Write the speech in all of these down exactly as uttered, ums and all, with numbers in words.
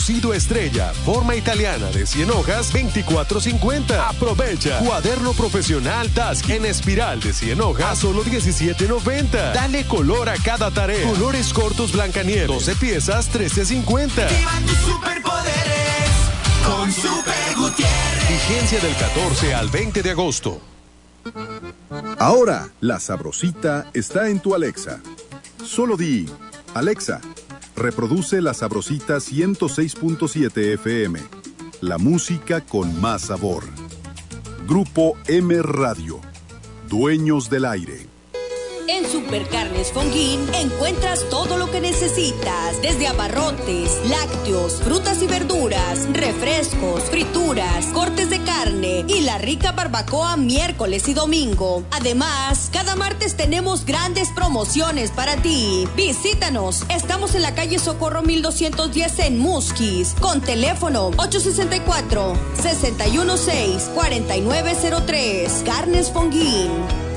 Cocido Estrella, forma italiana de cien hojas, veinticuatro cincuenta. Aprovecha. Cuaderno profesional Task en espiral de cien hojas a solo diecisiete noventa. Dale color a cada tarea. Colores cortos Blancanieves, doce piezas, trece cincuenta. Activa tus superpoderes con Super Gutiérrez. Vigencia del catorce al veinte de agosto. Ahora, La Sabrosita está en tu Alexa. Solo di, Alexa, reproduce La Sabrosita ciento seis punto siete F M. La música con más sabor. Grupo M Radio. Dueños del aire. En Supercarnes Fonguín encuentras todo lo que necesitas, desde abarrotes, lácteos, frutas y verduras, refrescos, frituras, cortes de carne y la rica barbacoa miércoles y domingo. Además, cada martes tenemos grandes promociones para ti. Visítanos, estamos en la calle Socorro mil doscientos diez en Musquis, con teléfono ocho seis cuatro, seis uno seis, cuatro nueve cero tres. Carnes Fonguín.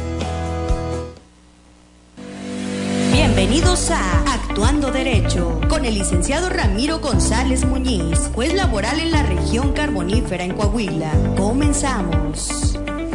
Bienvenidos a Actuando Derecho, con el licenciado Ramiro González Muñiz, juez laboral en la región carbonífera en Coahuila. Comenzamos.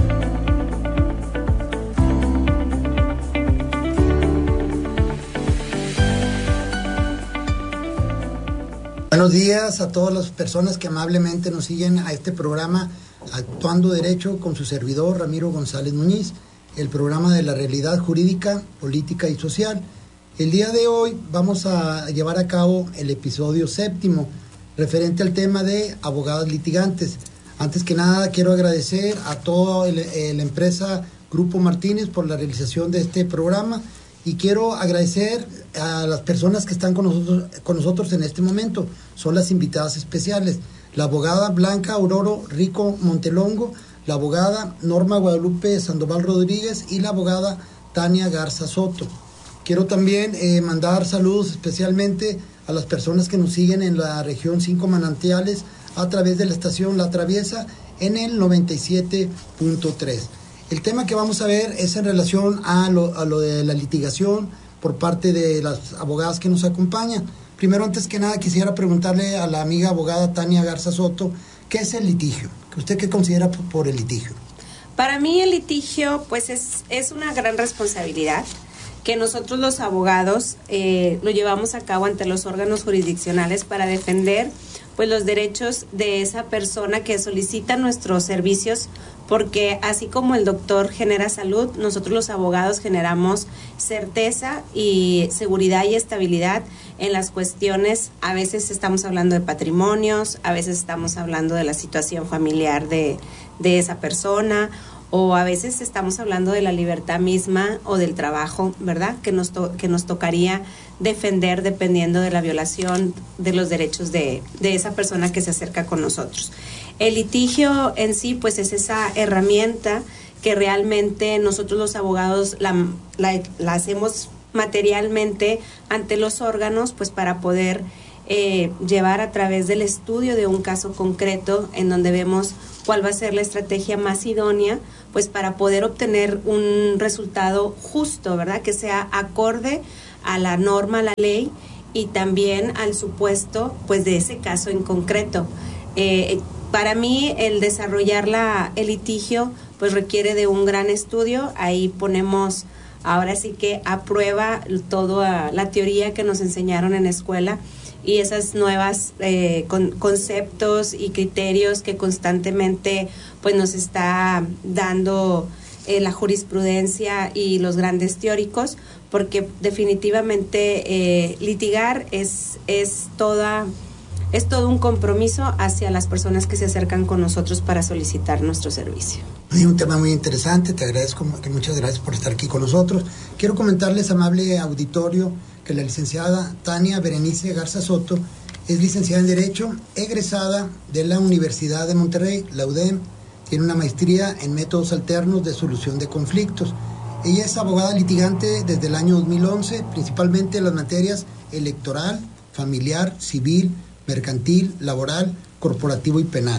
Buenos días a todas las personas que amablemente nos siguen a este programa Actuando Derecho con su servidor Ramiro González Muñiz, el programa de la realidad jurídica, política y social. El día de hoy vamos a llevar a cabo el episodio séptimo, referente al tema de abogados litigantes. Antes que nada, quiero agradecer a toda la empresa Grupo Martínez por la realización de este programa y quiero agradecer a las personas que están con nosotros, con nosotros en este momento. Son las invitadas especiales, la abogada Blanca Auroro Rico Montelongo, la abogada Norma Guadalupe Sandoval Rodríguez y la abogada Tania Garza Soto. Quiero también eh, mandar saludos especialmente a las personas que nos siguen en la región Cinco Manantiales a través de la estación La Traviesa en el noventa y siete punto tres. El tema que vamos a ver es en relación a lo, a lo de la litigación por parte de las abogadas que nos acompañan. Primero, antes que nada, quisiera preguntarle a la amiga abogada Tania Garza Soto, ¿qué es el litigio? ¿Usted qué considera por, por el litigio? Para mí el litigio pues es, es una gran responsabilidad que nosotros los abogados eh, lo llevamos a cabo ante los órganos jurisdiccionales para defender pues los derechos de esa persona que solicita nuestros servicios, porque así como el doctor genera salud, nosotros los abogados generamos certeza y seguridad y estabilidad en las cuestiones. A veces estamos hablando de patrimonios, a veces estamos hablando de la situación familiar de, de esa persona, o a veces estamos hablando de la libertad misma o del trabajo, ¿verdad? Que nos, to- que nos tocaría defender dependiendo de la violación de los derechos de, de esa persona que se acerca con nosotros. El litigio en sí, pues es esa herramienta que realmente nosotros los abogados la, la, la hacemos materialmente ante los órganos, pues para poder eh, llevar a través del estudio de un caso concreto en donde vemos cuál va a ser la estrategia más idónea, pues para poder obtener un resultado justo, ¿verdad? Que sea acorde a la norma, a la ley y también al supuesto, pues de ese caso en concreto. Eh, para mí el desarrollar la, el litigio, pues requiere de un gran estudio. Ahí ponemos ahora sí que a prueba toda la teoría que nos enseñaron en la escuela y esas nuevas eh, con, conceptos y criterios que constantemente pues nos está dando eh, la jurisprudencia y los grandes teóricos, porque definitivamente eh, litigar es es toda es todo un compromiso hacia las personas que se acercan con nosotros para solicitar nuestro servicio. Hay un tema muy interesante, te agradezco, que muchas gracias por estar aquí con nosotros. Quiero comentarles, amable auditorio, que la licenciada Tania Berenice Garza Soto es licenciada en Derecho, egresada de la Universidad de Monterrey, la U D E M, tiene una maestría en métodos alternos de solución de conflictos. Ella es abogada litigante desde el año dos mil once, principalmente en las materias electoral, familiar, civil, mercantil, laboral, corporativo y penal.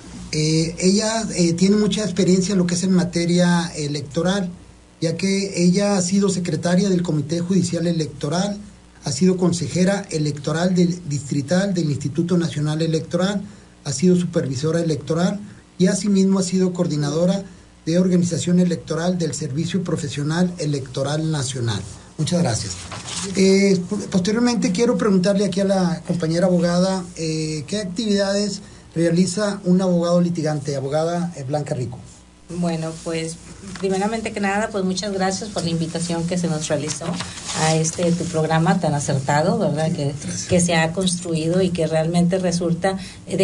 Eh, ella eh, tiene mucha experiencia en lo que es en materia electoral, ya que ella ha sido secretaria del Comité Judicial Electoral, ha sido consejera electoral del, distrital del Instituto Nacional Electoral, ha sido supervisora electoral y asimismo ha sido coordinadora de organización electoral del Servicio Profesional Electoral Nacional. Muchas gracias. Eh, posteriormente quiero preguntarle aquí a la compañera abogada eh, qué actividades realiza un abogado litigante, abogada Blanca Rico. Bueno, pues primeramente que nada, pues muchas gracias por la invitación que se nos realizó a este tu programa tan acertado, ¿verdad? Que, que se ha construido y que realmente resulta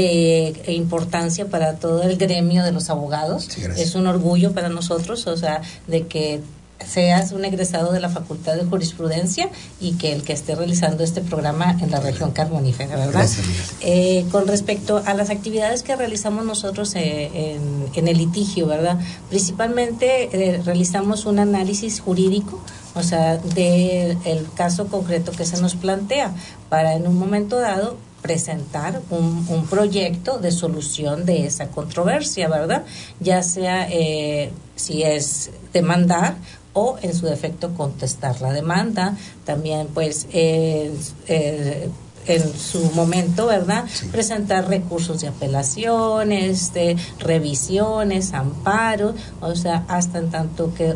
de importancia para todo el gremio de los abogados. Sí, es un orgullo para nosotros, o sea, de que seas un egresado de la Facultad de Jurisprudencia y que el que esté realizando este programa en la región carbonífera, ¿verdad? Gracias, eh, con respecto a las actividades que realizamos nosotros eh, en, en el litigio, ¿verdad? Principalmente eh, realizamos un análisis jurídico, o sea, del caso concreto que se nos plantea, para en un momento dado presentar un, un proyecto de solución de esa controversia, ¿verdad? Ya sea eh, si es demandar o en su defecto contestar la demanda, también pues eh, eh, en su momento, ¿verdad? Sí. Presentar recursos de apelación, este, revisiones, amparos, o sea, hasta en tanto que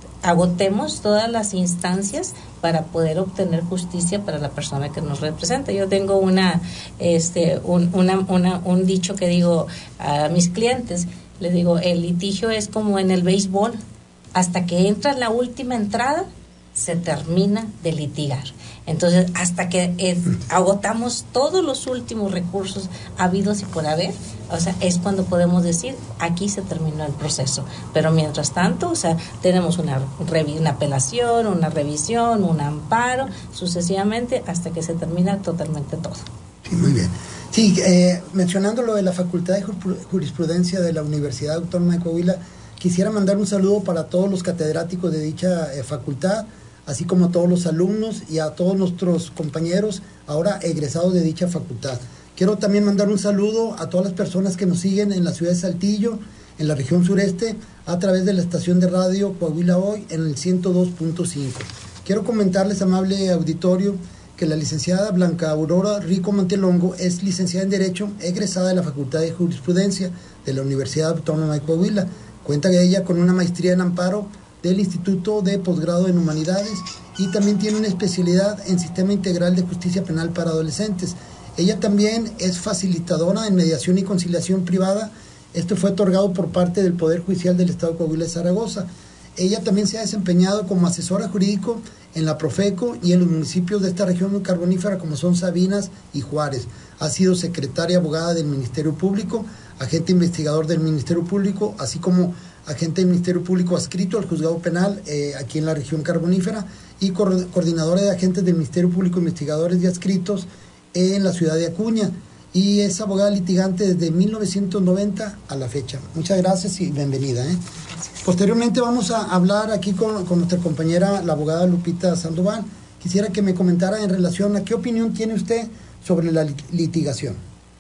agotemos todas las instancias para poder obtener justicia para la persona que nos representa. Yo tengo una, este, un, una, una, un dicho que digo a mis clientes, les digo, el litigio es como en el béisbol, hasta que entra la última entrada, se termina de litigar. Entonces, hasta que eh, agotamos todos los últimos recursos habidos y por haber, o sea, es cuando podemos decir, aquí se terminó el proceso. Pero mientras tanto, o sea, tenemos una, una apelación, una revisión, un amparo, sucesivamente, hasta que se termina totalmente todo. Sí, muy bien. Sí, eh, mencionando lo de la Facultad de Jurisprudencia de la Universidad Autónoma de Coahuila, quisiera mandar un saludo para todos los catedráticos de dicha eh, facultad, así como a todos los alumnos y a todos nuestros compañeros ahora egresados de dicha facultad. Quiero también mandar un saludo a todas las personas que nos siguen en la ciudad de Saltillo, en la región sureste, a través de la estación de radio Coahuila Hoy en el ciento dos punto cinco. Quiero comentarles, amable auditorio, que la licenciada Blanca Aurora Rico Montelongo es licenciada en Derecho, egresada de la Facultad de Jurisprudencia de la Universidad Autónoma de Coahuila. Cuenta ella con una maestría en amparo del Instituto de Posgrado en Humanidades y también tiene una especialidad en Sistema Integral de Justicia Penal para Adolescentes. Ella también es facilitadora en mediación y conciliación privada. Esto fue otorgado por parte del Poder Judicial del Estado de Coahuila de Zaragoza. Ella también se ha desempeñado como asesora jurídico en la Profeco y en los municipios de esta región carbonífera como son Sabinas y Juárez. Ha sido secretaria abogada del Ministerio Público, agente investigador del Ministerio Público, así como agente del Ministerio Público adscrito al Juzgado Penal eh, aquí en la región carbonífera y co- coordinadora de agentes del Ministerio Público investigadores y adscritos en la ciudad de Acuña, y es abogada litigante desde mil novecientos noventa a la fecha. Muchas gracias y bienvenida. ¿eh? Posteriormente vamos a hablar aquí con, con nuestra compañera, la abogada Lupita Sandoval. Quisiera que me comentara en relación a qué opinión tiene usted sobre la litigación.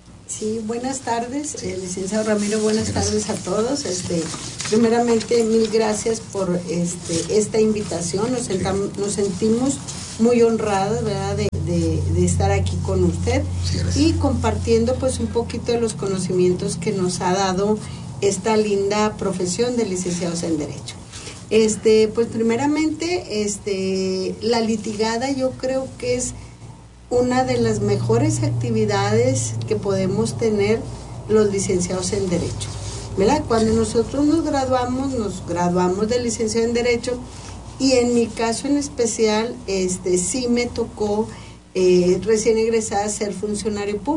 Sí, buenas tardes, eh, licenciado Ramiro, buenas tardes a todos. Este, primeramente, mil gracias por este, esta invitación. Nos, sentam, nos sentimos muy honrados, ¿verdad?, de, de, de estar aquí con usted y compartiendo pues un poquito de los conocimientos que nos ha dado esta linda profesión de licenciados en Derecho. Este, pues primeramente, este, la litigada yo creo que es una de las mejores actividades que podemos tener los licenciados en Derecho, ¿verdad? Cuando nosotros nos graduamos, nos graduamos de licenciado en Derecho, y en mi caso en especial, este, sí me tocó eh, recién egresada ser funcionario público.